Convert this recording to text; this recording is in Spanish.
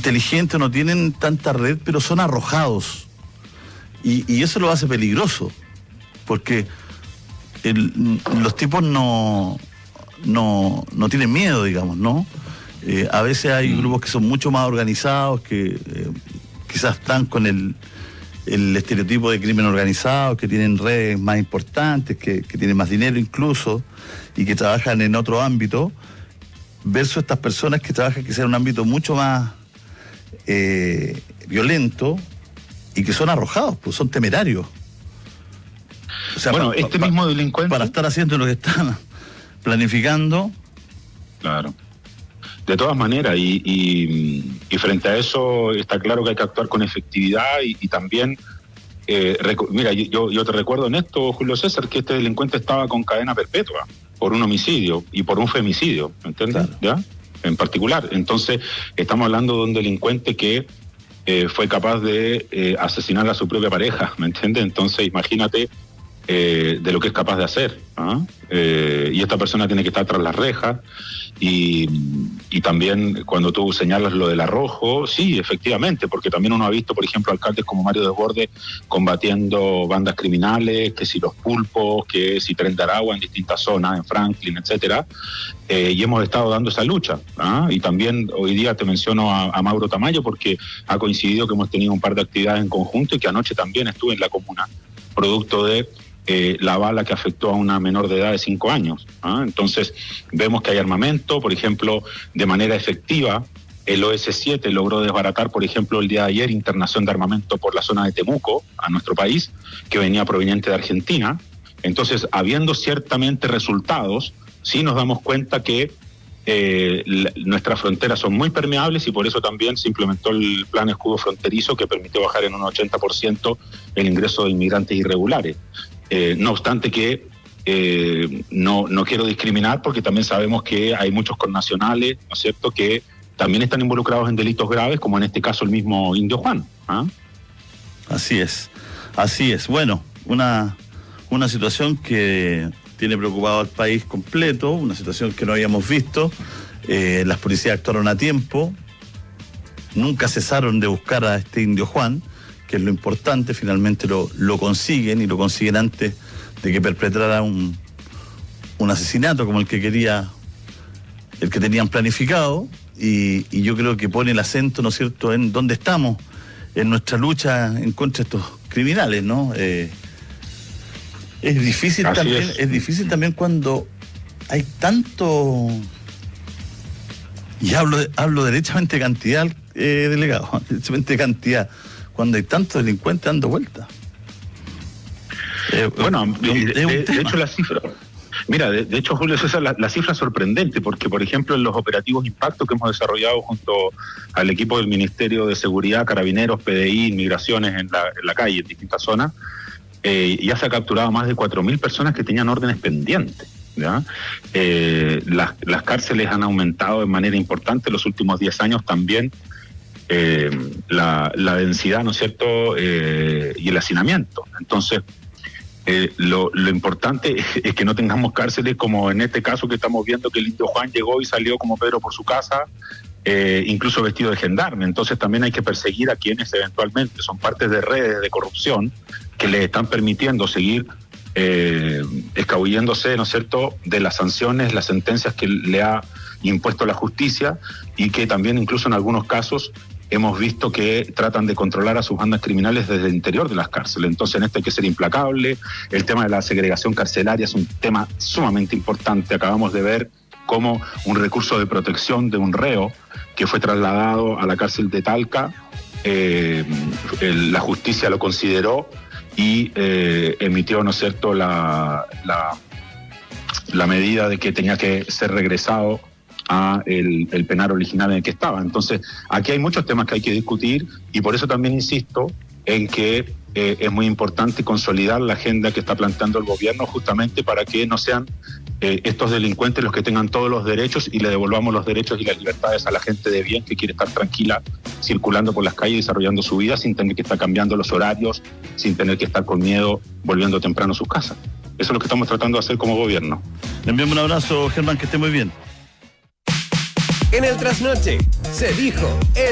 inteligentes, no tienen tanta red, pero son arrojados. Y eso lo hace peligroso, porque los tipos no tienen miedo, digamos, ¿no? A veces hay grupos que son mucho más organizados, que quizás están con el estereotipo de crimen organizado, que tienen redes más importantes, que tienen más dinero incluso, y que trabajan en otro ámbito, versus estas personas que trabajan quizás en un ámbito mucho más violento, y que son arrojados, pues son temerarios. O sea, bueno, mismo delincuente... Para estar haciendo lo que están planificando. Claro. De todas maneras, y frente a eso está claro que hay que actuar con efectividad y también... mira, yo te recuerdo en esto, Julio César, que este delincuente estaba con cadena perpetua por un homicidio y por un femicidio, ¿me entiendes? Claro. ¿Ya? En particular. Entonces, estamos hablando de un delincuente que fue capaz de asesinar a su propia pareja, ¿me entiendes? Entonces, imagínate de lo que es capaz de hacer. Y esta persona tiene que estar tras las rejas. Y también cuando tú señalas lo del arrojo, sí, efectivamente, porque también uno ha visto, por ejemplo, alcaldes como Mario Desbordes combatiendo bandas criminales, que si los pulpos, que si Tren de Aragua en distintas zonas, en Franklin, etcétera, y hemos estado dando esa lucha. Y también hoy día te menciono a Mauro Tamayo, porque ha coincidido que hemos tenido un par de actividades en conjunto y que anoche también estuve en la comuna, producto de la bala que afectó a una menor de edad de 5 años. Entonces, vemos que hay armamento, por ejemplo, de manera efectiva. El OS-7 logró desbaratar, por ejemplo, el día de ayer, internación de armamento por la zona de Temuco, a nuestro país, que venía proveniente de Argentina. Entonces, habiendo ciertamente resultados, sí nos damos cuenta que nuestras fronteras son muy permeables y por eso también se implementó el plan escudo fronterizo que permitió bajar en un 80% el ingreso de inmigrantes irregulares. No obstante que no quiero discriminar porque también sabemos que hay muchos connacionales, ¿no es cierto?, que también están involucrados en delitos graves, como en este caso el mismo Indio Juan. Así es. Bueno, una situación que tiene preocupado al país completo, una situación que no habíamos visto. Las policías actuaron a tiempo, nunca cesaron de buscar a este Indio Juan, que es lo importante. Finalmente lo consiguen, y lo consiguen antes de que perpetrara un asesinato como el que tenían planificado, y yo creo que pone el acento, ¿no es cierto?, en dónde estamos en nuestra lucha en contra de estos criminales, ¿no? Es difícil también cuando hay tanto, y hablo derechamente cantidad, delegado, derechamente cantidad, cuando hay tantos delincuentes dando vueltas. De hecho la cifra, mira, de hecho, Julio César, la cifra es sorprendente, porque por ejemplo en los operativos Impacto que hemos desarrollado junto al equipo del Ministerio de Seguridad, Carabineros, PDI, Inmigraciones en la calle, en distintas zonas, ya se ha capturado más de 4.000 personas que tenían órdenes pendientes. ¿Ya? Las cárceles han aumentado de manera importante en los últimos 10 años también. La densidad, ¿no es cierto?, y el hacinamiento. Entonces, lo importante es que no tengamos cárceles como en este caso que estamos viendo, que el Indio Juan llegó y salió como Pedro por su casa, incluso vestido de gendarme. Entonces también hay que perseguir a quienes eventualmente son partes de redes de corrupción que les están permitiendo seguir escabulléndose, ¿no es cierto?, de las sanciones, las sentencias que le ha impuesto la justicia, y que también incluso en algunos casos hemos visto que tratan de controlar a sus bandas criminales desde el interior de las cárceles. Entonces en esto hay que ser implacable. El tema de la segregación carcelaria es un tema sumamente importante. Acabamos de ver cómo un recurso de protección de un reo que fue trasladado a la cárcel de Talca, la justicia lo consideró y emitió, ¿no es cierto?, la medida de que tenía que ser regresado a el penal original en el que estaba. Entonces, aquí hay muchos temas que hay que discutir, y por eso también insisto en que es muy importante consolidar la agenda que está planteando el gobierno, justamente para que no sean estos delincuentes los que tengan todos los derechos y le devolvamos los derechos y las libertades a la gente de bien que quiere estar tranquila circulando por las calles, desarrollando su vida sin tener que estar cambiando los horarios, sin tener que estar con miedo volviendo temprano a sus casas. Eso es lo que estamos tratando de hacer como gobierno. Le enviamos un abrazo, Germán, que esté muy bien. En el Trasnoche se dijo...